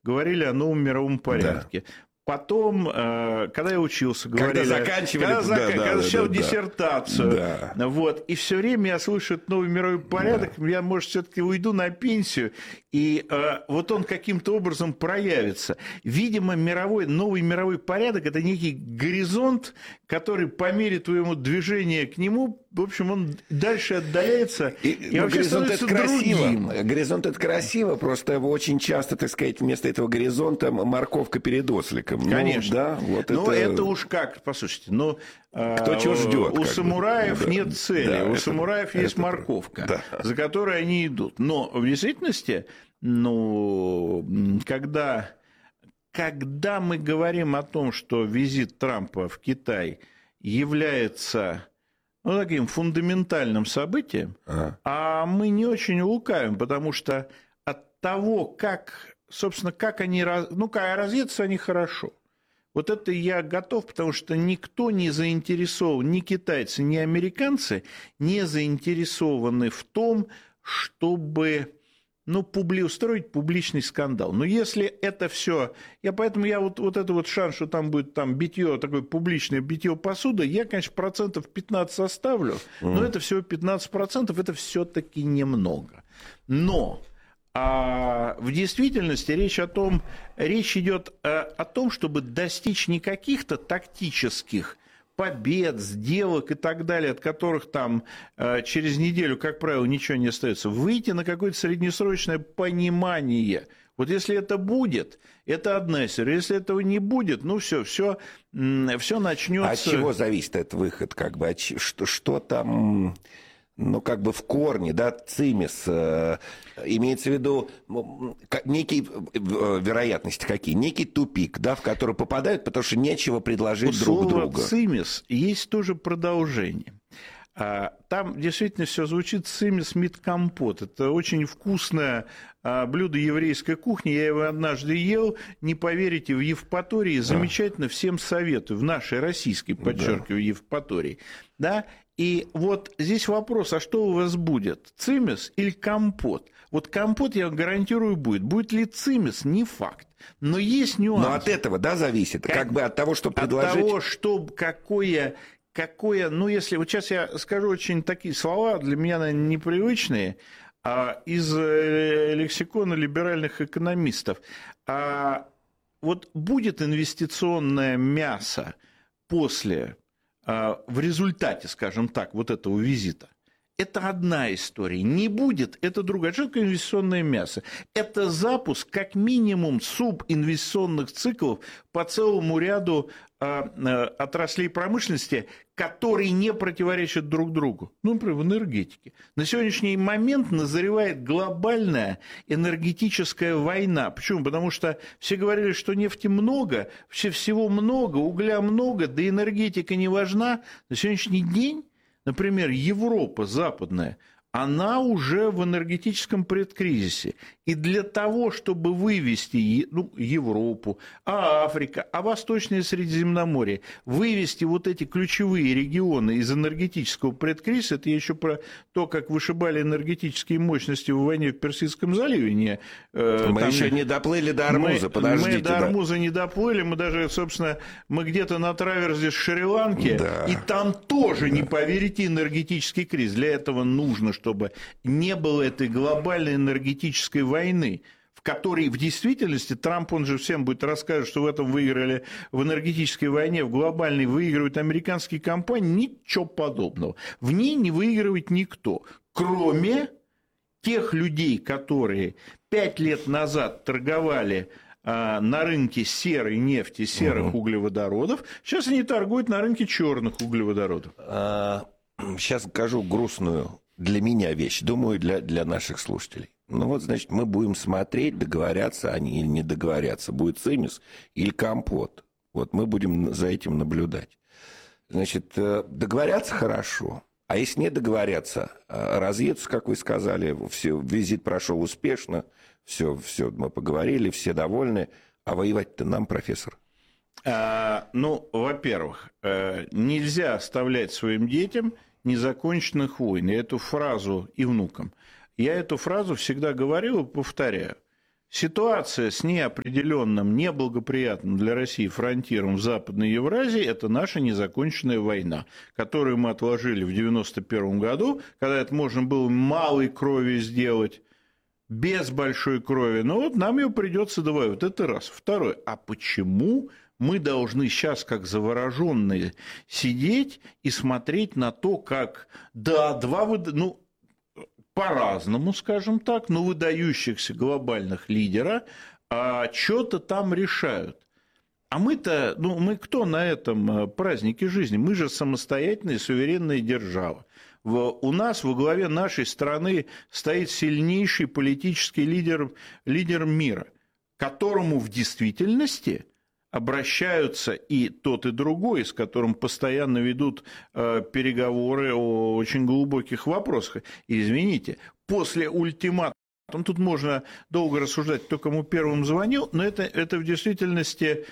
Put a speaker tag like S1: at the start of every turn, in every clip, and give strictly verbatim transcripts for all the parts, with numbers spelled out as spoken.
S1: говорили о новом мировом порядке. Да. Потом, когда я учился, говорили...
S2: Когда заканчивали...
S1: Когда,
S2: да,
S1: когда
S2: да,
S1: защищал
S2: да,
S1: диссертацию.
S2: Да.
S1: Вот. И все время я слышу этот новый мировой порядок, да. Я, может, все-таки уйду на пенсию, и э, вот он каким-то образом проявится. Видимо, мировой, новый мировой порядок – это некий горизонт, который по мере твоего движения к нему, в общем, он дальше отдаляется, и, и вообще
S2: горизонт
S1: становится
S2: это красиво.
S1: другим.
S2: Горизонт – это красиво, просто очень часто, так сказать, вместо этого горизонта морковка перед осликом.
S1: Конечно.
S2: Ну, да, вот
S1: но
S2: это...
S1: это уж как, послушайте, ну,
S2: кто чего ждет.
S1: У самураев
S2: бы.
S1: нет цели,
S2: да,
S1: у
S2: это,
S1: самураев есть
S2: это,
S1: морковка,
S2: да.
S1: за которой они идут. Но в действительности, ну, когда, когда мы говорим о том, что визит Трампа в Китай является... ну, таким фундаментальным событием, ага. а мы не очень лукавим, потому что от того, как, собственно, как они, ну, как разъедутся они хорошо. Вот это я готов, потому что никто не заинтересован, ни китайцы, ни американцы не заинтересованы в том, чтобы... ну, публи... устроить публичный скандал. Но если это все, я поэтому я вот, вот это вот шанс, что там будет там битье, такое публичное битье посуды, я, конечно, процентов пятнадцать оставлю, но mm. это всего пятнадцать процентов, это все-таки немного. Но а в действительности речь о том, речь идет о том, чтобы достичь не каких-то тактических побед, сделок и так далее, от которых там э, через неделю, как правило, ничего не остается, выйти на какое-то среднесрочное понимание. Вот если это будет, это одна история. Если этого не будет, ну все, все, все начнется.
S2: От чего зависит этот выход, как бы, что, что там? Ну, как бы в корне, да, цимис, э, имеется в виду некие вероятности какие, некий тупик, да, в который попадают, потому что нечего предложить
S1: у
S2: друг
S1: слова
S2: другу.
S1: Цимис есть тоже продолжение. Там действительно все звучит цимис мит компот. Это очень вкусное блюдо еврейской кухни. Я его однажды ел. Не поверите, в Евпатории замечательно, всем советую. В нашей российской, подчеркиваю, да. Евпатории. Да? И вот здесь вопрос, а что у вас будет? Цимис или компот? Вот компот, я гарантирую, будет. Будет ли цимис? Не факт. Но есть нюанс.
S2: Но от этого, да, зависит? Как, как бы от того, что предложить?
S1: От того, что какое... Какое, ну, если вот сейчас я скажу очень такие слова, для меня, наверное, непривычные, а, из лексикона либеральных экономистов. А, вот будет инвестиционное мясо после, а, в результате, скажем так, вот этого визита, это одна история. Не будет, это другая. Что такое инвестиционное мясо? Это запуск, как минимум, субинвестиционных циклов по целому ряду отраслей промышленности, которые не противоречат друг другу. Ну, например, в энергетике. На сегодняшний момент назревает глобальная энергетическая война. Почему? Потому что все говорили, что нефти много, всего много, угля много, да энергетика не важна. На сегодняшний день, например, Европа западная, она уже в энергетическом предкризисе. И для того, чтобы вывести, ну, Европу, а Африка, а Восточное Средиземноморье, вывести вот эти ключевые регионы из энергетического предкризиса, это я еще про то, как вышибали энергетические мощности в войне в Персидском заливе. Не,
S2: э, мы там, еще не доплыли до Ормуза,
S1: мы,
S2: подождите.
S1: Мы до Ормуза да. не доплыли, мы даже, собственно, мы где-то на траверзе Шри-Ланки, да. и там тоже, да. не поверите, энергетический кризис. Для этого нужно, чтобы не было этой глобальной энергетической войны, в которой в действительности Трамп, он же всем будет рассказывать, что в этом выиграли, в энергетической войне, в глобальной выигрывают американские компании, ничего подобного. В ней не выигрывает никто, кроме тех людей, которые пять лет назад торговали а, на рынке серой нефти, серых угу. углеводородов, сейчас они торгуют на рынке черных углеводородов.
S2: А, сейчас скажу грустную для меня вещь, думаю, для, для наших слушателей. Ну вот, значит, мы будем смотреть, договорятся они или не договорятся, будет цимис или компот. Вот мы будем за этим наблюдать. Значит, договорятся хорошо, а если не договорятся, разъедутся, как вы сказали, все, визит прошел успешно, все, все мы поговорили, все довольны, а воевать-то нам, профессор?
S1: А, ну, во-первых, нельзя оставлять своим детям незаконченных войн. Я эту фразу и внукам. Я эту фразу всегда говорил и повторяю. Ситуация с неопределенным, неблагоприятным для России фронтиром в Западной Евразии – это наша незаконченная война, которую мы отложили в девяносто первом году, когда это можно было малой крови сделать, без большой крови. Но вот нам ее придется доводить. Вот это раз. Второе. А почему мы должны сейчас, как завороженные, сидеть и смотреть на то, как, да, два, ну, по-разному, скажем так, но выдающихся глобальных лидера а, что-то там решают. А мы-то, ну, мы кто на этом празднике жизни? Мы же самостоятельная суверенная держава. В, у нас во главе нашей страны стоит сильнейший политический лидер, лидер мира, которому в действительности обращаются и тот, и другой, с которым постоянно ведут э, переговоры о очень глубоких вопросах. И, извините, после ультиматума, тут можно долго рассуждать, кто кому первым звонил, но это, это в действительности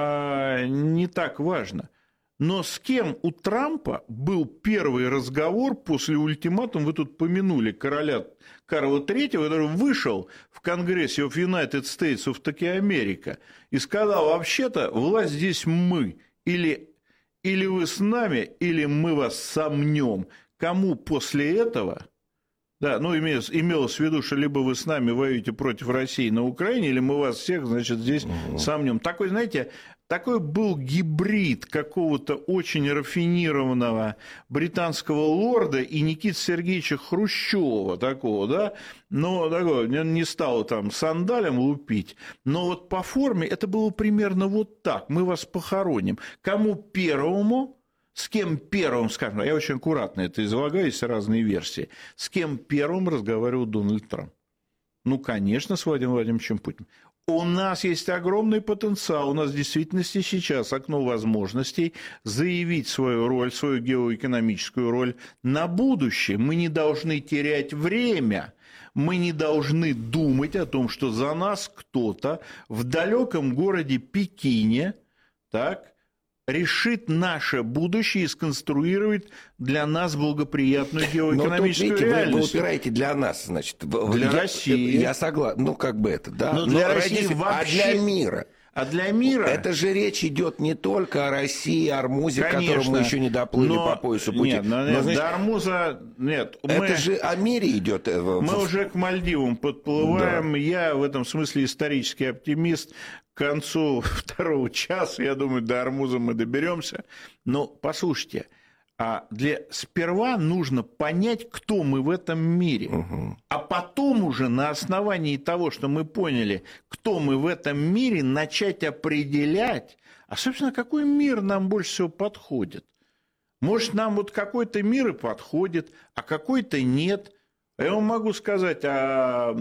S1: э, не так важно. Но с кем у Трампа был первый разговор после ультиматума? Вы тут помянули короля Карла третьего, который вышел в Конгрессе of United States of таки Америка и сказал: вообще-то власть здесь мы. Или, или вы с нами, или мы вас сомнем. Кому после этого... Да, ну, имелось, имелось в виду, что либо вы с нами воюете против России на Украине, или мы вас всех, значит, здесь угу. сомнем. Такой, знаете, такой был гибрид какого-то очень рафинированного британского лорда и Никиты Сергеевича Хрущева такого, да, но такого, не стал там сандалем лупить, но вот по форме это было примерно вот так: мы вас похороним. Кому первому... С кем первым, скажем, я очень аккуратно это излагаю, есть разные версии, с кем первым разговаривал Дональд Трамп? Ну, конечно, с Владимиром Владимировичем Путиным. У нас есть огромный потенциал, у нас в действительности сейчас окно возможностей заявить свою роль, свою геоэкономическую роль на будущее. Мы не должны терять время. Мы не должны думать о том, что за нас кто-то в далеком городе Пекине, так, решит наше будущее и сконструирует для нас благоприятную геоэкономическую
S2: но тут, видите,
S1: реальность.
S2: Вы, вы упираете для нас, значит.
S1: Для
S2: я,
S1: России.
S2: Я согласен. Ну, как бы это, да.
S1: Но для
S2: но
S1: России
S2: России,
S1: вообще...
S2: А для мира?
S1: А для мира...
S2: Это же речь идет не только о России, Армузе, к которому мы еще не доплыли
S1: но...
S2: по поясу пути.
S1: Нет, но,
S2: но,
S1: нет,
S2: значит,
S1: до Армуза нет.
S2: Это
S1: мы...
S2: же о мире идет.
S1: Мы уже к Мальдивам подплываем. Да. Я в этом смысле исторический оптимист. К концу второго часа, я думаю, до Армуза мы доберемся. Но послушайте, а для... сперва нужно понять, кто мы в этом мире. Угу. А потом уже на основании того, что мы поняли, кто мы в этом мире, начать определять, а, собственно, какой мир нам больше всего подходит. Может, нам вот какой-то мир и подходит, а какой-то нет. Я вам могу сказать, а...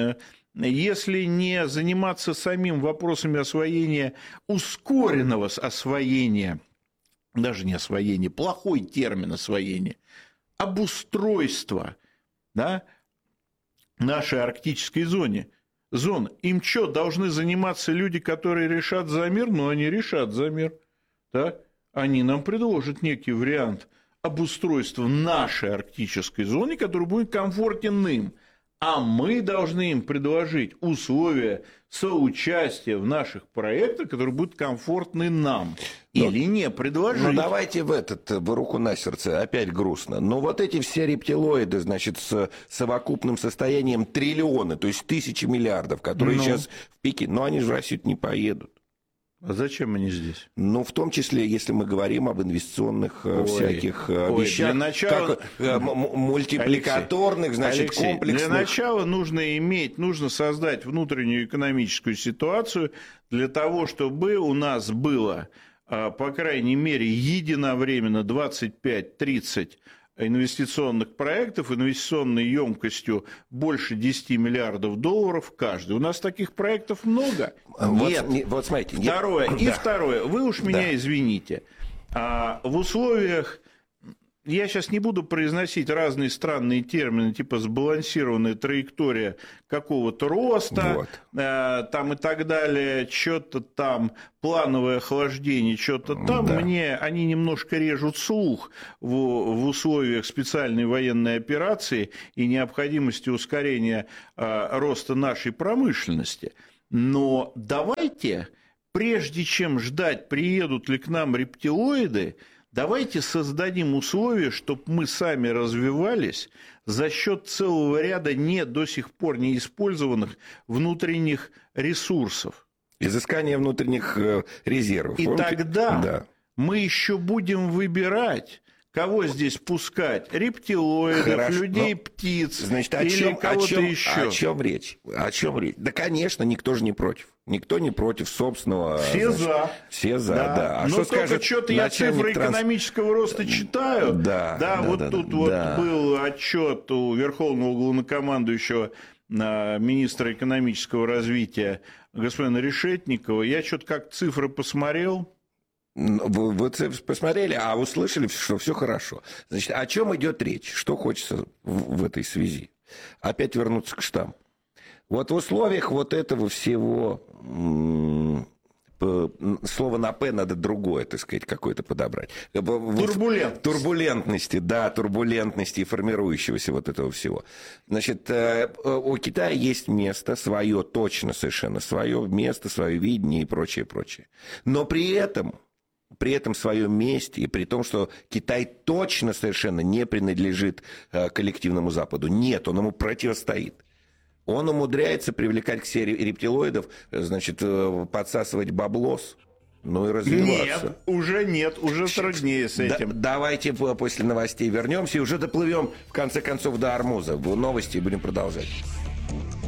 S1: если не заниматься самим вопросами освоения, ускоренного освоения, даже не освоения, плохой термин освоения, обустройства, да, нашей арктической зоны, зон, им что, должны заниматься люди, которые решат за мир? Ну, они решат за мир, да? Они нам предложат некий вариант обустройства нашей арктической зоны, который будет комфортен им. А мы должны им предложить условия соучастия в наших проектах, которые будут комфортны нам. Но, или не предложить.
S2: Ну, давайте в этот, в руку на сердце, опять грустно. Но вот эти все рептилоиды, значит, с совокупным состоянием триллиона, то есть тысячи миллиардов, которые ну. сейчас в пике, но они же в Россию не поедут.
S1: А зачем они здесь?
S2: Ну, в том числе, если мы говорим об инвестиционных ой, всяких ой, вещах, для начала... как э, мультипликаторных, Алексей, значит,
S1: Алексей,
S2: комплексных.
S1: Для начала нужно иметь, нужно создать внутреннюю экономическую ситуацию для того, чтобы у нас было, по крайней мере, единовременно двадцать пять тридцать инвестиционных проектов, инвестиционной емкостью больше десяти миллиардов долларов каждый. У нас таких проектов много?
S2: Вот,
S1: Нет.
S2: Не, вот смотрите.
S1: Второе.
S2: Нет.
S1: И
S2: да.
S1: второе. Вы уж меня
S2: да.
S1: извините. А в условиях я сейчас не буду произносить разные странные термины, типа сбалансированная траектория какого-то роста,
S2: вот.
S1: э, там и так далее, что-то там, плановое охлаждение, что-то там,
S2: да.
S1: мне они немножко режут слух в, в условиях специальной военной операции и необходимости ускорения э, роста нашей промышленности. Но давайте, прежде чем ждать, приедут ли к нам рептилоиды, давайте создадим условия, чтобы мы сами развивались за счет целого ряда не, до сих пор не использованных внутренних ресурсов.
S2: Изыскание внутренних резервов.
S1: И
S2: Помните?
S1: тогда
S2: да.
S1: мы еще будем выбирать, кого здесь пускать? Рептилоидов,
S2: Хорошо,
S1: людей,
S2: но,
S1: птиц,
S2: значит, о
S1: или
S2: чем,
S1: кого-то
S2: о чем,
S1: еще?
S2: О чем речь? О чем речь? Да, конечно, никто же не против. Никто не против собственного...
S1: Все
S2: значит,
S1: за.
S2: Все за,
S1: да.
S2: да. А
S1: но
S2: что
S1: только
S2: скажет
S1: что-то я цифры
S2: транс...
S1: экономического роста читаю.
S2: Да,
S1: да,
S2: да
S1: вот
S2: да,
S1: тут
S2: да,
S1: вот
S2: да.
S1: был отчет у Верховного главнокомандующего министра экономического развития господина Решетникова. Я что-то как цифры посмотрел.
S2: Вы, вы посмотрели, а услышали, что все хорошо. Значит, о чем идет речь? Что хочется в, в этой связи? Опять вернуться к штамму. Вот в условиях вот этого всего, слово на «п» надо другое, так сказать, какое-то подобрать.
S1: Турбулентность.
S2: Турбулентности, да, турбулентности и формирующегося вот этого всего. Значит, у Китая есть место свое, точно совершенно свое место, свое видение и прочее, прочее. Но при этом... при этом своем месте, и при том, что Китай точно совершенно не принадлежит коллективному Западу. Нет, он ему противостоит. Он умудряется привлекать к себе рептилоидов, значит, подсасывать баблос, ну и развиваться.
S1: Нет, уже нет, уже труднее с этим.
S2: Да, давайте после новостей вернемся и уже доплывем, в конце концов, до Ормуза. В новости будем продолжать.